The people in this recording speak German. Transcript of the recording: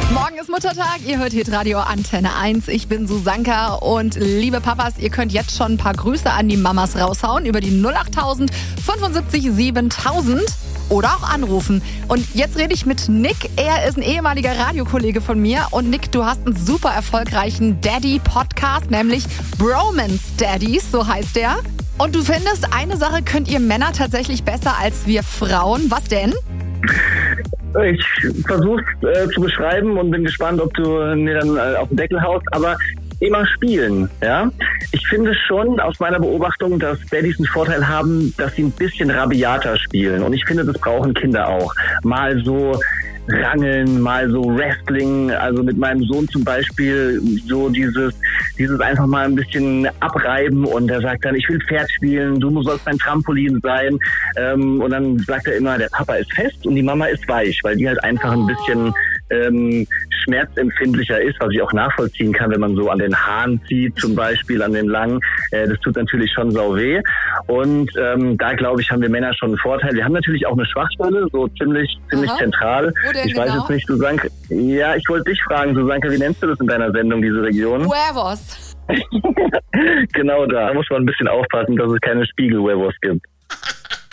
Morgen ist Muttertag, ihr hört Hitradio Antenne 1. Ich bin Susanka und liebe Papas, ihr könnt jetzt schon ein paar Grüße an die Mamas raushauen über die 08000 75 7000 oder auch anrufen. Und jetzt rede ich mit Nick. Er ist ein ehemaliger Radiokollege von mir. Und Nick, du hast einen super erfolgreichen Daddy-Podcast, nämlich Bromance Daddies, so heißt der. Und du findest, eine Sache könnt ihr Männer tatsächlich besser als wir Frauen. Was denn? Ich versuche es zu beschreiben und bin gespannt, ob du mir dann auf den Deckel haust, aber immer spielen, ja. Ich finde schon aus meiner Beobachtung, dass Daddys einen Vorteil haben, dass sie ein bisschen rabiater spielen und ich finde, das brauchen Kinder auch. Mal so Rangeln, mal so Wrestling, also mit meinem Sohn zum Beispiel so dieses einfach mal ein bisschen abreiben und er sagt dann, ich will Pferd spielen, du sollst mein Trampolin sein und dann sagt er immer, der Papa ist fest und die Mama ist weich, weil die halt einfach ein bisschen schmerzempfindlicher ist, was ich auch nachvollziehen kann, wenn man so an den Haaren zieht, zum Beispiel an den langen, das tut natürlich schon sau weh und da glaube ich, haben wir Männer schon einen Vorteil. Wir haben natürlich auch eine Schwachstelle, so ziemlich zentral. Ich weiß jetzt nicht, Susanka. Ja, ich wollte dich fragen, Susanka, wie nennst du das in deiner Sendung, diese Region? Huevos. Genau da muss man ein bisschen aufpassen, dass es keine Spiegel-Huevos gibt.